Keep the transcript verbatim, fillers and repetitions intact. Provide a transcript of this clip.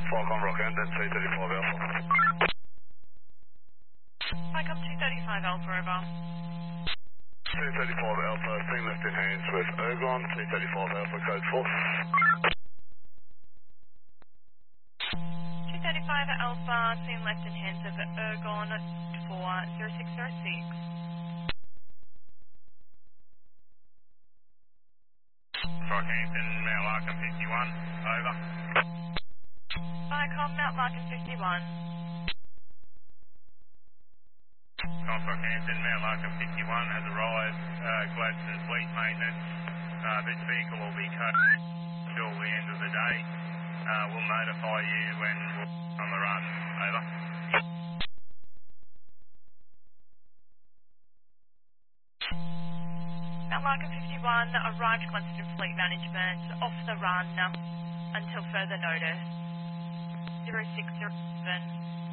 Falcon Rocket, then two thirty-five Alpha. Falcon two thirty-five Alpha, over. two thirty-five Alpha, team left in hands with Ergon, two thirty-five Alpha, code four. two thirty-five Alpha, team left in hands of Ergon for zero six zero six. Rockhampton, Mount Larkin fifty-one, over. Falcon, Mount Larkin fifty-one. Conf Rockhampton, Mount Larkin fifty-one has arrived, uh, Gladstone fleet maintenance. Uh, this vehicle will be coded until the end of the day. Uh, we'll notify you when we're on the run, over. Mount Larkin fifty-one arrived Gladstone Fleet Management off the run until further notice. zero six zero seven.